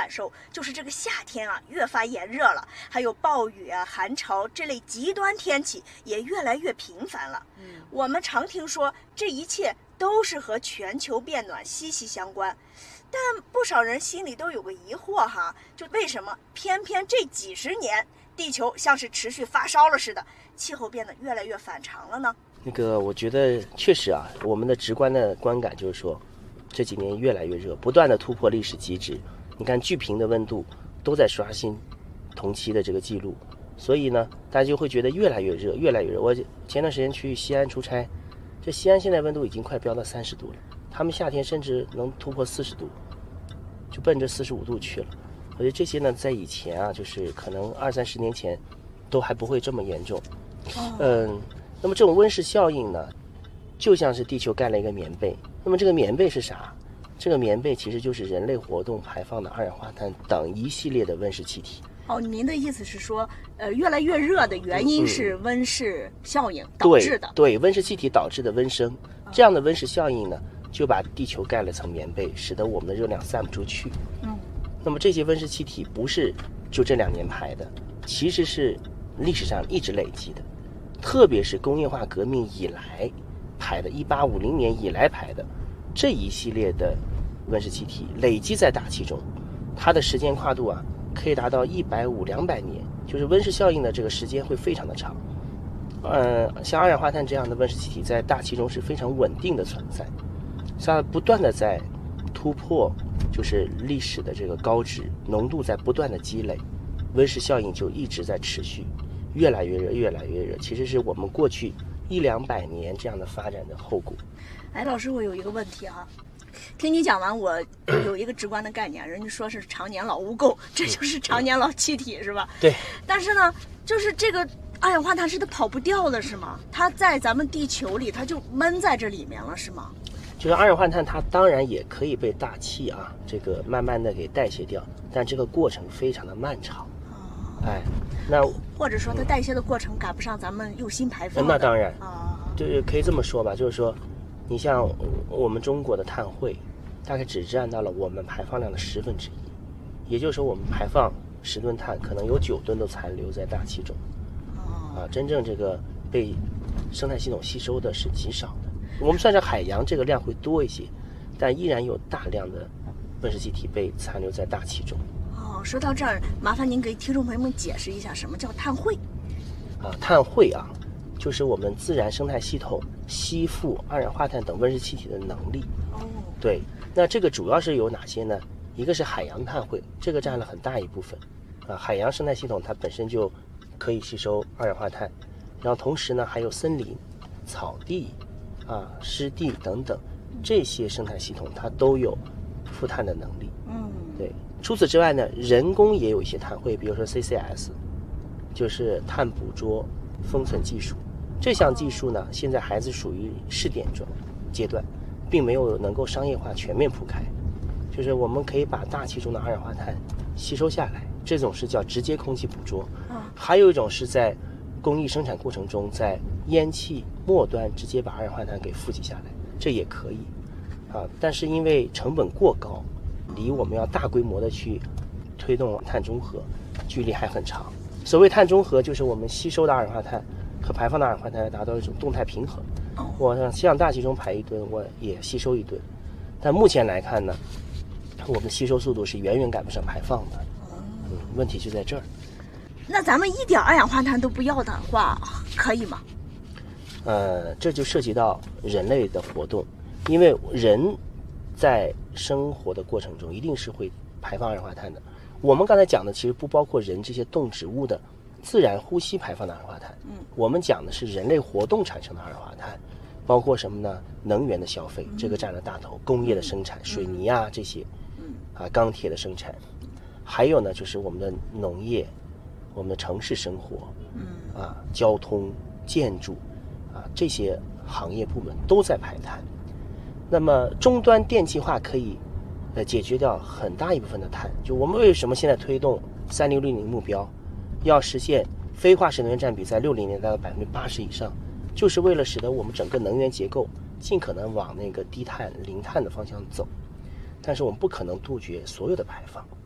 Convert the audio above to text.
感受就是这个夏天啊越发炎热了，还有暴雨啊、寒潮这类极端天气也越来越频繁了。我们常听说这一切都是和全球变暖息息相关，但不少人心里都有个疑惑哈，就为什么偏偏这几十年地球像是持续发烧了似的，气候变得越来越反常了呢？ 我觉得确实啊，我们的直观的观感就是说，这几年越来越热，不断的突破历史极值。你看巨频的温度都在刷新同期的这个记录，所以呢，大家就会觉得越来越热，越来越热。我前段时间去西安出差，这西安现在温度已经快飙到30度了，他们夏天甚至能突破40度，就奔着45度去了。我觉得这些呢，在以前啊，就是可能20-30年前都还不会这么严重。那么这种温室效应呢，就像是地球盖了一个棉被。那么这个棉被是啥？这个棉被其实就是人类活动排放的二氧化碳等一系列的温室气体。 您的意思是说，越来越热的原因是温室效应导致的？ 对，温室气体导致的温升，这样的温室效应呢，就把地球盖了层棉被，使得我们的热量散不出去。那么这些温室气体不是就这2年排的，其实是历史上一直累积的。特别是工业化革命以来排的，1850年以来排的这一系列的温室气体累积在大气中，它的时间跨度啊可以达到150-200年，就是温室效应的这个时间会非常的长。像二氧化碳这样的温室气体在大气中是非常稳定的存在，它不断的在突破就是历史的这个高值，浓度在不断的积累，温室效应就一直在持续。越来越热，越来越热，其实是我们过去100-200年这样的发展的后果。 老师，我有一个问题哈，听你讲完，我有一个直观的概念，人家说是常年老污垢，这就是常年老气体，是吧？ 对。 但是呢，就是这个二氧化碳是它跑不掉的，是吗？它在咱们地球里，它就闷在这里面了，是吗？ 就是二氧化碳，它当然也可以被大气啊这个慢慢的给代谢掉，但这个过程非常的漫长。那或者说它代谢的过程赶不上咱们用新排放。 那当然就是可以这么说吧，就是说你像我们中国的碳汇大概只占到了我们排放量的1/10，也就是说我们排放10吨碳可能有9吨都残留在大气中。真正这个被生态系统吸收的是极少的。我们算是海洋这个量会多一些，但依然有大量的温室气体被残留在大气中。 说到这儿，麻烦您给听众朋友们解释一下什么叫碳汇。 碳汇啊，就是我们自然生态系统吸附二氧化碳等温室气体的能力。对，那这个主要是有哪些呢？一个是海洋碳汇，这个占了很大一部分。海洋生态系统它本身就可以吸收二氧化碳，然后同时呢还有森林、草地、湿地等等这些生态系统它都有负碳的能力。对。除此之外呢，人工也有一些碳汇，比如说 CCS， 就是碳捕捉封存技术。这项技术呢，现在还是属于试点阶段，并没有能够商业化全面铺开。就是我们可以把大气中的二氧化碳吸收下来，这种是叫直接空气捕捉。还有一种是在工艺生产过程中，在烟气末端直接把二氧化碳给富集下来，这也可以。但是因为成本过高，离我们要大规模的去推动碳中和距离还很长。所谓碳中和，就是我们吸收的二氧化碳和排放的二氧化碳达到一种动态平衡。我向大气中排1吨，我也吸收1吨，但目前来看呢，我们吸收速度是远远赶不上排放的。问题就在这儿。 那咱们一点二氧化碳都不要的话，可以吗？ 这就涉及到人类的活动，因为人在生活的过程中一定是会排放二氧化碳的。我们刚才讲的其实不包括人这些动植物的自然呼吸排放的二氧化碳，我们讲的是人类活动产生的二氧化碳，包括什么呢？能源的消费，这个占了大头，工业的生产，水泥啊这些，钢铁的生产，还有呢就是我们的农业，我们的城市生活，交通、建筑，这些行业部门都在排碳。那么终端电气化可以解决掉很大一部分的碳。就我们为什么现在推动3060目标，要实现非化石能源占比在60年达到80%以上，就是为了使得我们整个能源结构尽可能往那个低碳、零碳的方向走。但是我们不可能杜绝所有的排放。